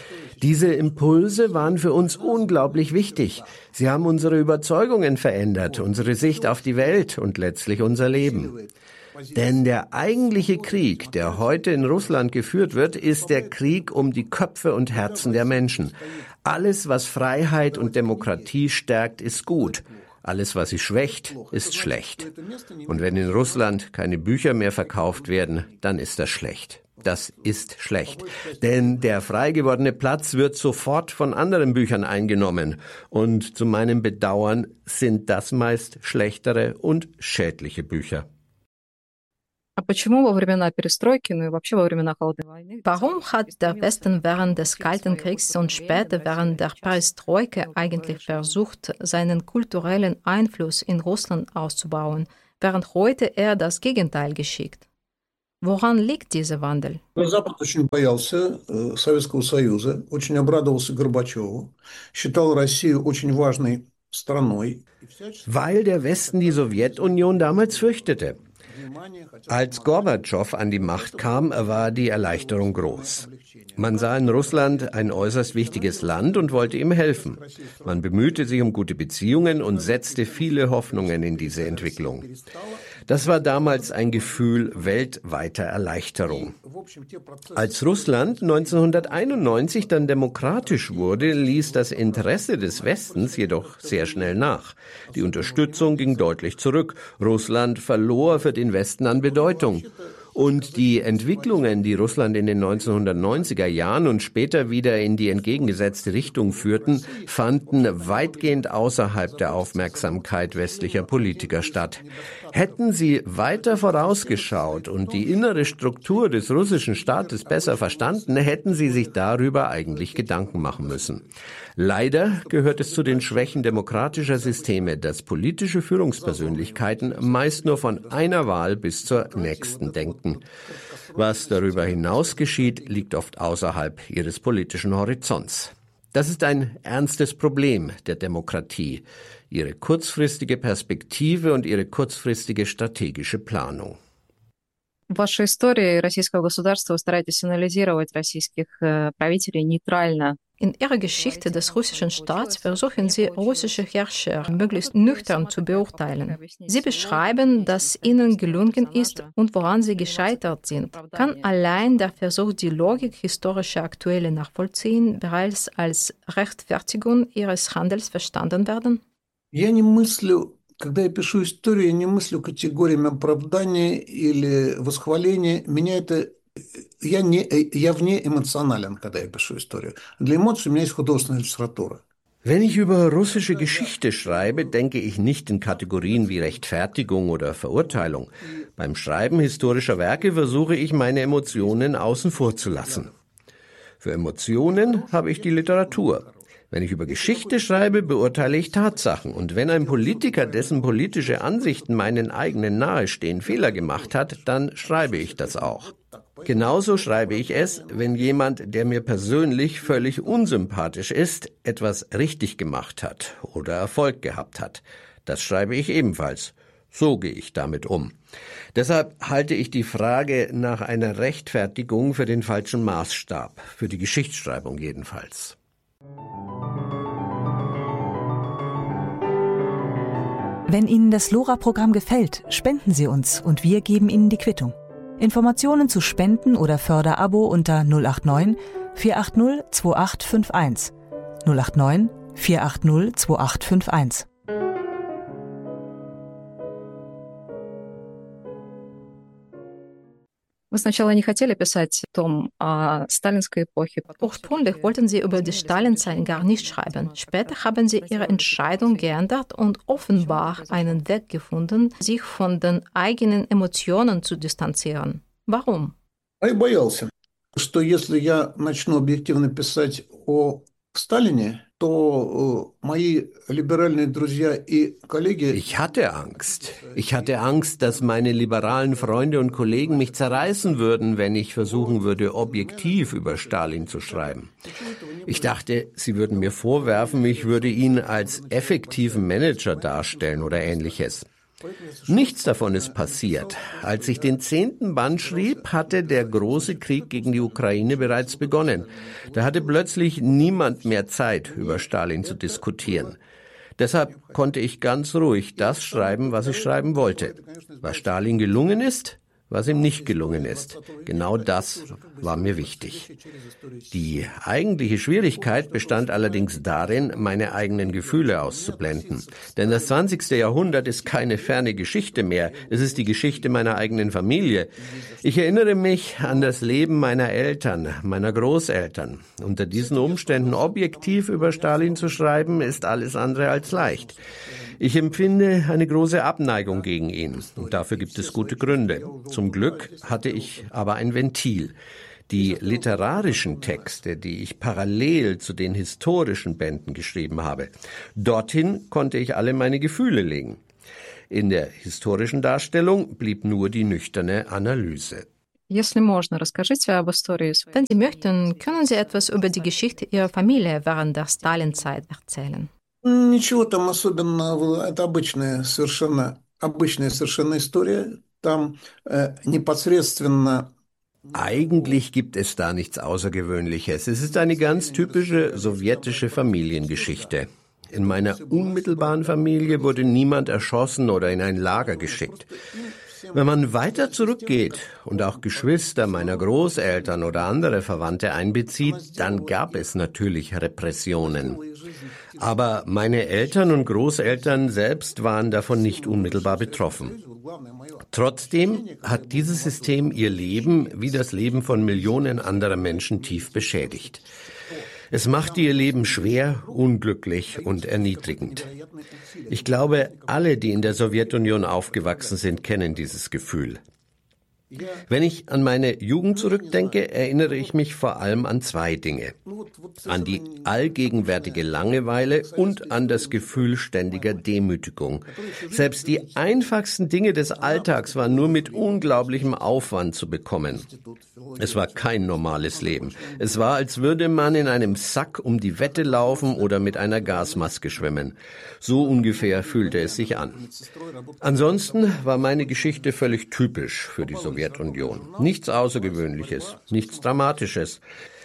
Diese Impulse waren für uns unglaublich wichtig. Sie haben unsere Überzeugungen verändert, unsere Sicht auf die Welt und letztlich unser Leben. Denn der eigentliche Krieg, der heute in Russland geführt wird, ist der Krieg um die Köpfe und Herzen der Menschen. Alles, was Freiheit und Demokratie stärkt, ist gut. Alles, was sie schwächt, ist schlecht. Und wenn in Russland keine Bücher mehr verkauft werden, dann ist das schlecht. Das ist schlecht, denn der frei gewordene Platz wird sofort von anderen Büchern eingenommen. Und zu meinem Bedauern sind das meist schlechtere und schädliche Bücher. Warum hat der Westen während des Kalten Kriegs und später während der Perestroika eigentlich versucht, seinen kulturellen Einfluss in Russland auszubauen, während heute er das Gegenteil geschieht? Woran liegt dieser Wandel? Запад очень боялся Советского Союза, очень обрадовался Горбачеву, считал Россию очень важной страной. Weil der Westen die Sowjetunion damals fürchtete. Als Gorbatschow an die Macht kam, war die Erleichterung groß. Man sah in Russland ein äußerst wichtiges Land und wollte ihm helfen. Man bemühte sich um gute Beziehungen und setzte viele Hoffnungen in diese Entwicklung. Das war damals ein Gefühl weltweiter Erleichterung. Als Russland neunzehnhunderteinundneunzig dann demokratisch wurde, ließ das Interesse des Westens jedoch sehr schnell nach. Die Unterstützung ging deutlich zurück. Russland verlor für den Westen an Bedeutung. Und die Entwicklungen, die Russland in den neunzehnhundertneunziger Jahren und später wieder in die entgegengesetzte Richtung führten, fanden weitgehend außerhalb der Aufmerksamkeit westlicher Politiker statt. Hätten sie weiter vorausgeschaut und die innere Struktur des russischen Staates besser verstanden, hätten sie sich darüber eigentlich Gedanken machen müssen. Leider gehört es zu den Schwächen demokratischer Systeme, dass politische Führungspersönlichkeiten meist nur von einer Wahl bis zur nächsten denken. Was darüber hinaus geschieht, liegt oft außerhalb ihres politischen Horizonts. Das ist ein ernstes Problem der Demokratie, ihre kurzfristige Perspektive und ihre kurzfristige strategische Planung. В вашей истории российского государства вы стараетесь анализировать российских правителей нейтрально. In ihrer Geschichte des russischen Staats versuchen sie, russische Herrscher möglichst nüchtern zu beurteilen. Sie beschreiben, was ihnen gelungen ist und woran sie gescheitert sind. Kann allein der Versuch, die Logik historischer Aktuelle nachvollziehen, bereits als Rechtfertigung ihres Handels verstanden werden? Я не мыслю, когда я пишу историю, я не мыслю категориями оправдания или восхваления. Меня это Я, не, я вне эмоционален, когда я пишу историю. Для эмоций у меня есть художественная литература. Wenn ich über russische Geschichte schreibe, denke ich nicht in Kategorien wie Rechtfertigung oder Verurteilung. Beim Schreiben historischer Werke versuche ich, meine Emotionen außen vor zu lassen. Für Emotionen habe ich die Literatur. Wenn ich über Geschichte schreibe, beurteile ich Tatsachen. Und wenn ein Politiker, dessen politische Ansichten meinen eigenen nahestehen, Fehler gemacht hat, dann schreibe ich das auch. Genauso schreibe ich es, wenn jemand, der mir persönlich völlig unsympathisch ist, etwas richtig gemacht hat oder Erfolg gehabt hat. Das schreibe ich ebenfalls. So gehe ich damit um. Deshalb halte ich die Frage nach einer Rechtfertigung für den falschen Maßstab, für die Geschichtsschreibung jedenfalls. Wenn Ihnen das LoRa-Programm gefällt, spenden Sie uns und wir geben Ihnen die Quittung. Informationen zu Spenden oder Förderabo unter null acht neun vier acht null zwei acht fünf eins. null acht neun vier acht null zwei acht fünf eins. Вы сначала не хотели писать том о сталинской эпохе. Ursprünglich wollten Sie über die Stalinzeit gar nicht schreiben. Später haben Sie Ihre Entscheidung geändert und offenbar einen Weg gefunden, sich von den eigenen Emotionen zu distanzieren. Warum? Я боялся, что если я начну объективно писать о Сталине, то мои либеральные друзья и коллеги... Ich hatte Angst. Ich hatte Angst, dass meine liberalen Freunde und Kollegen mich zerreißen würden, wenn ich versuchen würde, objektiv über Stalin zu schreiben. Ich dachte, sie würden mir vorwerfen, ich würde ihn als effektiven Manager darstellen oder Ähnliches. Nichts davon ist passiert. Als ich den zehnten Band schrieb, hatte der große Krieg gegen die Ukraine bereits begonnen. Da hatte plötzlich niemand mehr Zeit, über Stalin zu diskutieren. Deshalb konnte ich ganz ruhig das schreiben, was ich schreiben wollte. Was Stalin gelungen ist, was ihm nicht gelungen ist. Genau das war mir wichtig. Die eigentliche Schwierigkeit bestand allerdings darin, meine eigenen Gefühle auszublenden. Denn das zwanzigste Jahrhundert ist keine ferne Geschichte mehr. Es ist die Geschichte meiner eigenen Familie. Ich erinnere mich an das Leben meiner Eltern, meiner Großeltern. Unter diesen Umständen objektiv über Stalin zu schreiben, ist alles andere als leicht. Ich empfinde eine große Abneigung gegen ihn und dafür gibt es gute Gründe. Zum Glück hatte ich aber ein Ventil. Die literarischen Texte, die ich parallel zu den historischen Bänden geschrieben habe, dorthin konnte ich alle meine Gefühle legen. In der historischen Darstellung blieb nur die nüchterne Analyse. Wenn Sie möchten, können Sie etwas über die Geschichte Ihrer Familie während der Stalinzeit erzählen. Ничего там особенного, это обычная совершенно, обычная совершенно история. Там äh, непосредственно Eigentlich gibt es da nichts Außergewöhnliches. Es ist eine ganz typische sowjetische Familiengeschichte. In meiner unmittelbaren Familie wurde niemand erschossen oder in ein Lager geschickt. Wenn man weiter zurückgeht und auch Geschwister meiner Großeltern oder andere Verwandte einbezieht, dann gab es natürlich Repressionen. Aber meine Eltern und Großeltern selbst waren davon nicht unmittelbar betroffen. Trotzdem hat dieses System ihr Leben wie das Leben von Millionen anderer Menschen tief beschädigt. Es machte ihr Leben schwer, unglücklich und erniedrigend. Ich glaube, alle, die in der Sowjetunion aufgewachsen sind, kennen dieses Gefühl. Wenn ich an meine Jugend zurückdenke, erinnere ich mich vor allem an zwei Dinge. An die allgegenwärtige Langeweile und an das Gefühl ständiger Demütigung. Selbst die einfachsten Dinge des Alltags waren nur mit unglaublichem Aufwand zu bekommen. Es war kein normales Leben. Es war, als würde man in einem Sack um die Wette laufen oder mit einer Gasmaske schwimmen. So ungefähr fühlte es sich an. Ansonsten war meine Geschichte völlig typisch für die Sowjetunion. Nichts Außergewöhnliches, nichts Dramatisches.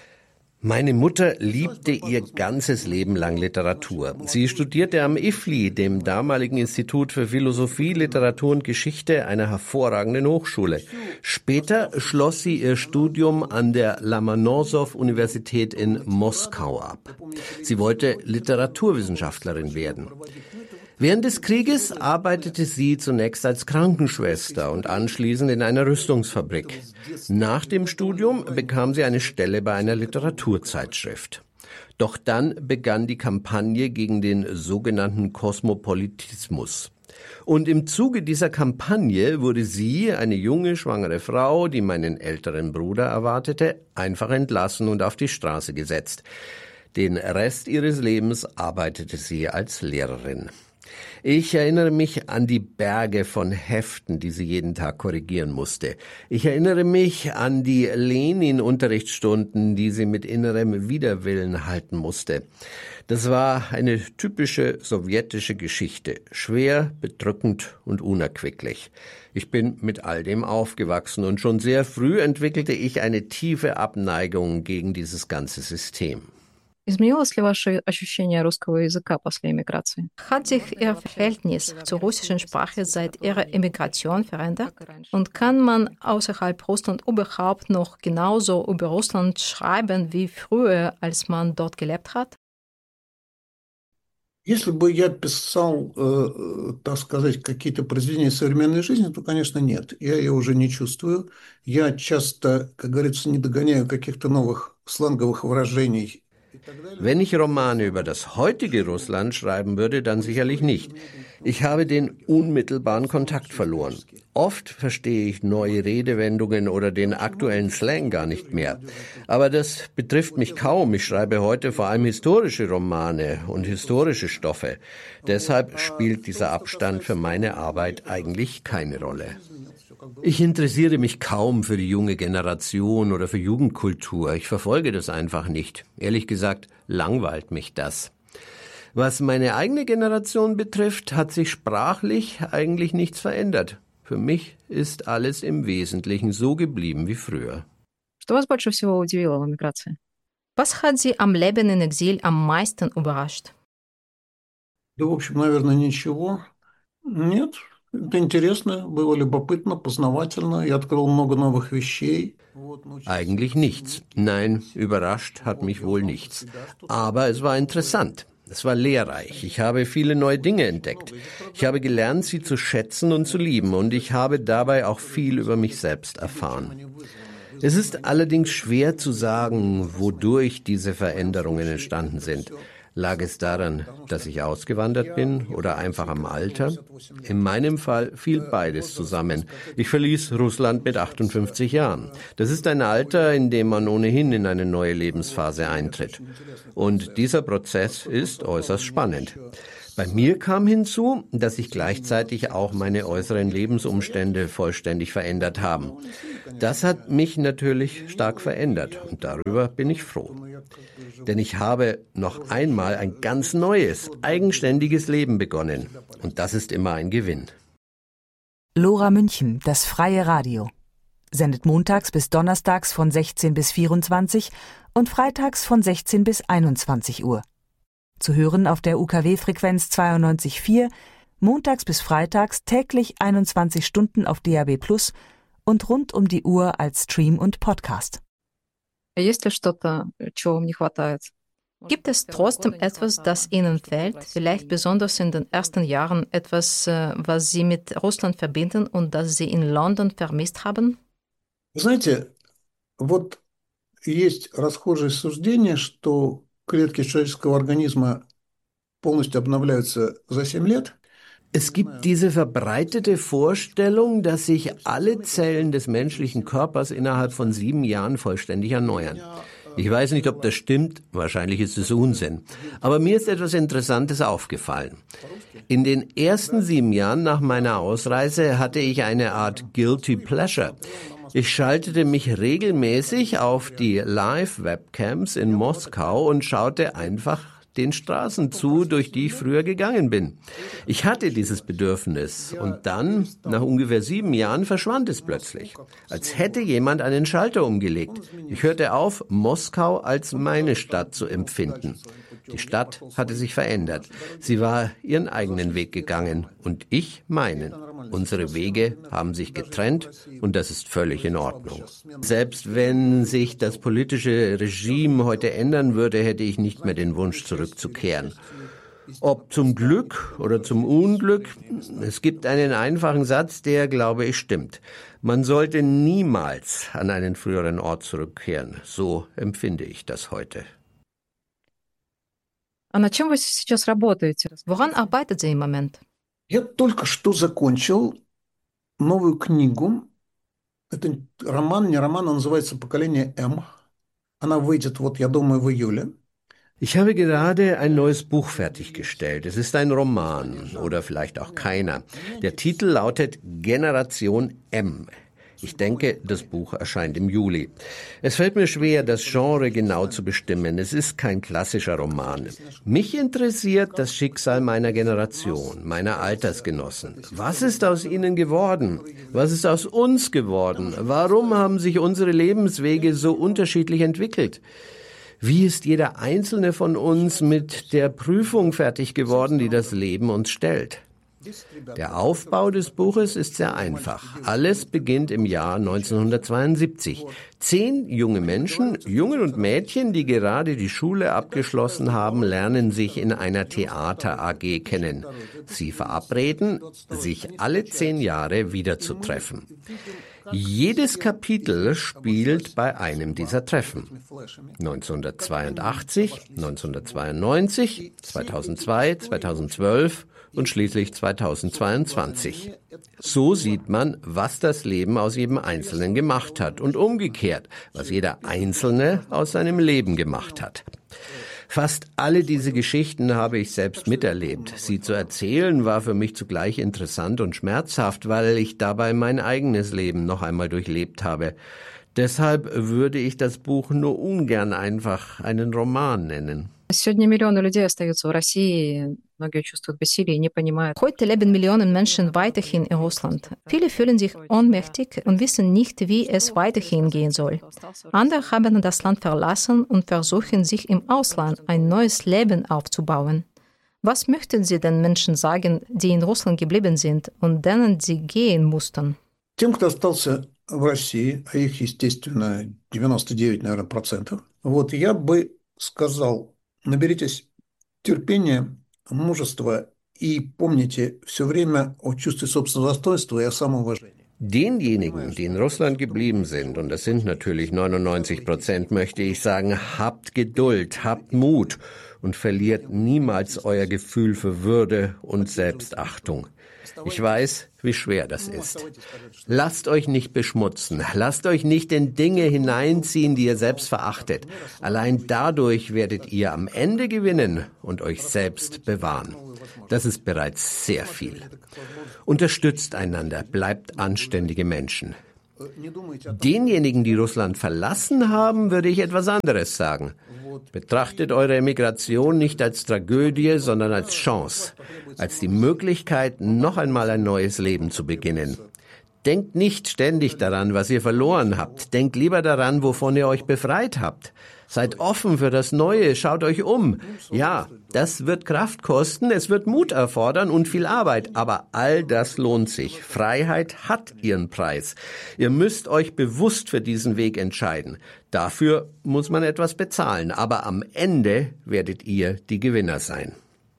Meine Mutter liebte ihr ganzes Leben lang Literatur. Sie studierte am I F L I, dem damaligen Institut für Philosophie, Literatur und Geschichte, einer hervorragenden Hochschule. Später schloss sie ihr Studium an der Lomonossow-Universität in Moskau ab. Sie wollte Literaturwissenschaftlerin werden. Während des Krieges arbeitete sie zunächst als Krankenschwester und anschließend in einer Rüstungsfabrik. Nach dem Studium bekam sie eine Stelle bei einer Literaturzeitschrift. Doch dann begann die Kampagne gegen den sogenannten Kosmopolitismus. Und im Zuge dieser Kampagne wurde sie, eine junge, schwangere Frau, die meinen älteren Bruder erwartete, einfach entlassen und auf die Straße gesetzt. Den Rest ihres Lebens arbeitete sie als Lehrerin. Ich erinnere mich an die Berge von Heften, die sie jeden Tag korrigieren musste. Ich erinnere mich an die Lenin-Unterrichtsstunden, die sie mit innerem Widerwillen halten musste. Das war eine typische sowjetische Geschichte, schwer, bedrückend und unerquicklich. Ich bin mit all dem aufgewachsen und schon sehr früh entwickelte ich eine tiefe Abneigung gegen dieses ganze System. Изменилось ли ваше ощущение русского языка после эмиграции? Hat sich Ihr Verhältnis zur russischen Sprache seit Ihrer Emigration verändert? Und kann man außerhalb Russland überhaupt noch genauso über Russland schreiben wie früher, als man dort gelebt hat? Если бы я писал, э, так сказать, какие-то произведения современной жизни, то, конечно, нет. Я ее уже не чувствую. Я часто, как говорится, не догоняю каких-то новых сленговых выражений. Wenn ich Romane über das heutige Russland schreiben würde, dann sicherlich nicht. Ich habe den unmittelbaren Kontakt verloren. Oft verstehe ich neue Redewendungen oder den aktuellen Slang gar nicht mehr. Aber das betrifft mich kaum. Ich schreibe heute vor allem historische Romane und historische Stoffe. Deshalb spielt dieser Abstand für meine Arbeit eigentlich keine Rolle. Ich interessiere mich kaum für die junge Generation oder für Jugendkultur. Ich verfolge das einfach nicht. Ehrlich gesagt, langweilt mich das. Was meine eigene Generation betrifft, hat sich sprachlich eigentlich nichts verändert. Für mich ist alles im Wesentlichen so geblieben wie früher. Что вас больше всего удивило в эмиграции? Was hat Sie am Leben in Exil am meisten überrascht? Да, в общем, наверное, ничего. Нет. Это интересно, было любопытно, познавательно. Я открыл много новых вещей. Eigentlich nichts. Nein, überrascht hat mich wohl nichts. Aber es war interessant. Es war lehrreich. Ich habe viele neue Dinge entdeckt. Ich habe gelernt, sie zu schätzen und zu lieben. Und ich habe dabei auch viel über mich selbst erfahren. Es ist allerdings schwer zu sagen, wodurch diese Veränderungen entstanden sind. Lag es daran, dass ich ausgewandert bin oder einfach am Alter? In meinem Fall fiel beides zusammen. Ich verließ Russland mit achtundfünfzig Jahren. Das ist ein Alter, in dem man ohnehin in eine neue Lebensphase eintritt. Und dieser Prozess ist äußerst spannend. Bei mir kam hinzu, dass sich gleichzeitig auch meine äußeren Lebensumstände vollständig verändert haben. Das hat mich natürlich stark verändert und darüber bin ich froh. Denn ich habe noch einmal ein ganz neues, eigenständiges Leben begonnen. Und das ist immer ein Gewinn. Lora München, das freie Radio. Sendet montags bis donnerstags von sechzehn bis vierundzwanzig und freitags von sechzehn bis einundzwanzig Uhr. Zu hören auf der U K W-Frequenz zweiundneunzig Komma vier, montags bis freitags täglich einundzwanzig Stunden auf D A B plus und rund um die Uhr als Stream und Podcast. Gibt es trotzdem etwas, das Ihnen fehlt, vielleicht besonders in den ersten Jahren etwas, was Sie mit Russland verbinden und das Sie in London vermisst haben? Знаете, вот есть расхожее суждение, что клетки человеческого организма полностью обновляются за семь лет. Es gibt diese verbreitete Vorstellung, dass sich alle Zellen des menschlichen Körpers innerhalb von sieben Jahren vollständig erneuern. Ich weiß nicht, ob das stimmt, wahrscheinlich ist es Unsinn. Aber mir ist etwas Interessantes aufgefallen. In den ersten sieben Jahren nach meiner Ausreise hatte ich eine Art Guilty Pleasure. Ich schaltete mich regelmäßig auf die Live-Webcams in Moskau und schaute einfach den Straßen zu, durch die ich früher gegangen bin. Ich hatte dieses Bedürfnis und dann, nach ungefähr sieben Jahren, verschwand es plötzlich. Als hätte jemand einen Schalter umgelegt. Ich hörte auf, Moskau als meine Stadt zu empfinden. Die Stadt hatte sich verändert. Sie war ihren eigenen Weg gegangen und ich meinen. Unsere Wege haben sich getrennt und das ist völlig in Ordnung. Selbst wenn sich das politische Regime heute ändern würde, hätte ich nicht mehr den Wunsch zurückzukehren. Ob zum Glück oder zum Unglück, es gibt einen einfachen Satz, der, glaube ich, stimmt. Man sollte niemals an einen früheren Ort zurückkehren. So empfinde ich das heute. Woran arbeitet Sie im Moment? Я только что закончил новую книгу. Это роман, не роман, он называется «Поколение М». Она выйдет, вот, я думаю, в июле. Ich habe gerade ein neues Buch fertiggestellt. Es ist ein Roman oder vielleicht auch keiner. Der Titel lautet Generation M. Ich denke, das Buch erscheint im Juli. Es fällt mir schwer, das Genre genau zu bestimmen. Es ist kein klassischer Roman. Mich interessiert das Schicksal meiner Generation, meiner Altersgenossen. Was ist aus ihnen geworden? Was ist aus uns geworden? Warum haben sich unsere Lebenswege so unterschiedlich entwickelt? Wie ist jeder einzelne von uns mit der Prüfung fertig geworden, die das Leben uns stellt? Der Aufbau des Buches ist sehr einfach. Alles beginnt im Jahr neunzehnhundertzweiundsiebzig. Zehn junge Menschen, Jungen und Mädchen, die gerade die Schule abgeschlossen haben, lernen sich in einer Theater-A G kennen. Sie verabreden, sich alle zehn Jahre wiederzutreffen. Jedes Kapitel spielt bei einem dieser Treffen. neunzehnhundertzweiundachtzig, neunzehnhundertzweiundneunzig, zweitausendzwei, zweitausendzwölf und schließlich zweitausendzweiundzwanzig. So sieht man, was das Leben aus jedem Einzelnen gemacht hat und umgekehrt, was jeder Einzelne aus seinem Leben gemacht hat. Fast alle diese Geschichten habe ich selbst miterlebt. Sie zu erzählen war für mich zugleich interessant und schmerzhaft, weil ich dabei mein eigenes Leben noch einmal durchlebt habe. Deshalb würde ich das Buch nur ungern einfach einen Roman nennen. Heute leben Millionen Menschen weiterhin in Russland. Viele fühlen sich ohnmächtig und wissen nicht, wie es weiterhin gehen soll. Andere haben das Land verlassen und versuchen, sich im Ausland ein neues Leben aufzubauen. Was möchten Sie den Menschen sagen, die in Russland geblieben sind und denen sie gehen mussten? Тем, кто остался в России, а их, естественно, девяносто девять, наверное, процентов, вот я бы сказал, наберитесь терпения, мужества и помните все время о чувстве собственного достоинства и о самоуважении. Denjenigen, die in Russland geblieben sind, und das sind natürlich neunundneunzig Prozent, möchte ich sagen, habt Geduld, habt Mut und verliert niemals euer Gefühl für Würde und Selbstachtung. Ich weiß, wie schwer das ist. Lasst euch nicht beschmutzen, lasst euch nicht in Dinge hineinziehen, die ihr selbst verachtet. Allein dadurch werdet ihr am Ende gewinnen und euch selbst bewahren. Das ist bereits sehr viel. Unterstützt einander, bleibt anständige Menschen. Denjenigen, die Russland verlassen haben, würde ich etwas anderes sagen. Betrachtet eure Emigration nicht als Tragödie, sondern als Chance, als die Möglichkeit, noch einmal ein neues Leben zu beginnen. Denkt nicht ständig daran, was ihr verloren habt. Denkt lieber daran, wovon ihr euch befreit habt. Seid offen für das Neue, schaut euch um. Ja, das wird Kraft kosten, es wird Mut erfordern und viel Arbeit, aber all das lohnt sich. Freiheit hat ihren Preis. Ihr müsst euch bewusst für diesen Weg entscheiden. Dafür muss man etwas bezahlen, aber am Ende werdet ihr die Gewinner sein.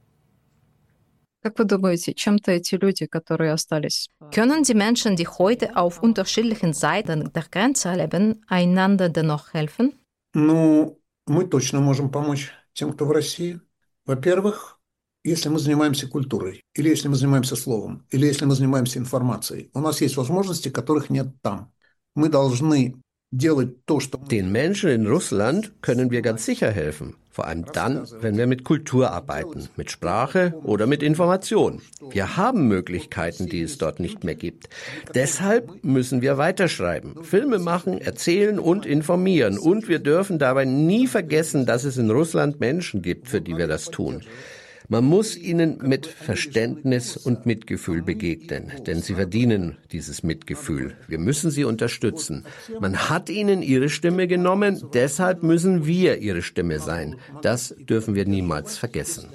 Können die Menschen, die heute auf unterschiedlichen Seiten der Grenze leben, einander dennoch helfen? Ну, мы точно можем помочь тем, кто в России. Во-первых, если мы занимаемся культурой, или если мы занимаемся словом, или если мы занимаемся информацией, у нас есть возможности, которых нет там. Мы должны делать то, что... Den Menschen in Russland können wir ganz sicher helfen. Vor allem dann, wenn wir mit Kultur arbeiten, mit Sprache oder mit Information. Wir haben Möglichkeiten, die es dort nicht mehr gibt. Deshalb müssen wir weiterschreiben, Filme machen, erzählen und informieren. Und wir dürfen dabei nie vergessen, dass es in Russland Menschen gibt, für die wir das tun. Man muss ihnen mit Verständnis und Mitgefühl begegnen, denn sie verdienen dieses Mitgefühl. Wir müssen sie unterstützen. Man hat ihnen ihre Stimme genommen, deshalb müssen wir ihre Stimme sein. Das dürfen wir niemals vergessen.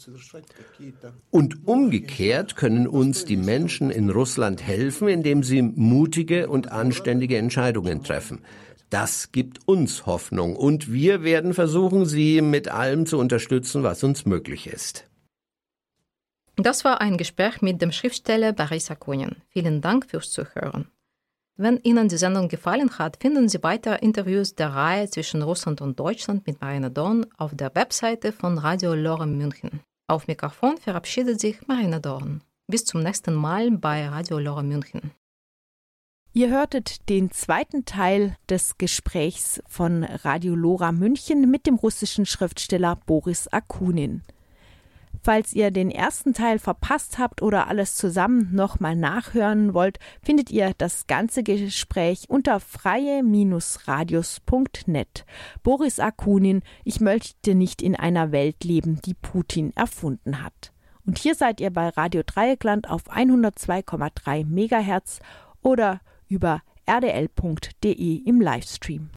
Und umgekehrt können uns die Menschen in Russland helfen, indem sie mutige und anständige Entscheidungen treffen. Das gibt uns Hoffnung und wir werden versuchen, sie mit allem zu unterstützen, was uns möglich ist. Das war ein Gespräch mit dem Schriftsteller Boris Akunin. Vielen Dank fürs Zuhören. Wenn Ihnen die Sendung gefallen hat, finden Sie weitere Interviews der Reihe zwischen Russland und Deutschland mit Marina Dorn auf der Webseite von Radio Lorem München. Auf Mikrofon verabschiedet sich Marina Dorn. Bis zum nächsten Mal bei Radio Lorem München. Ihr hörtet den zweiten Teil des Gesprächs von Radio Lora München mit dem russischen Schriftsteller Boris Akunin. Falls ihr den ersten Teil verpasst habt oder alles zusammen nochmal nachhören wollt, findet ihr das ganze Gespräch unter freie Radios punkt net. Boris Akunin, ich möchte nicht in einer Welt leben, die Putin erfunden hat. Und hier seid ihr bei Radio Dreieckland auf hundertzwei Komma drei Megahertz oder über r d l punkt d e im Livestream.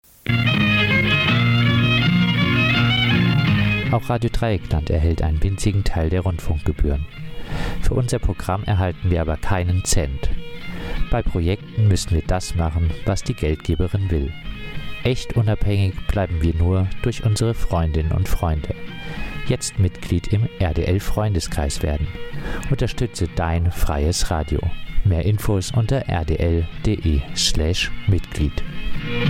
Auch Radio Dreieckland erhält einen winzigen Teil der Rundfunkgebühren. Für unser Programm erhalten wir aber keinen Cent. Bei Projekten müssen wir das machen, was die Geldgeberin will. Echt unabhängig bleiben wir nur durch unsere Freundinnen und Freunde. Jetzt Mitglied im R D L-Freundeskreis werden. Unterstütze dein freies Radio. Mehr Infos unter r d l punkt d e slash Mitglied.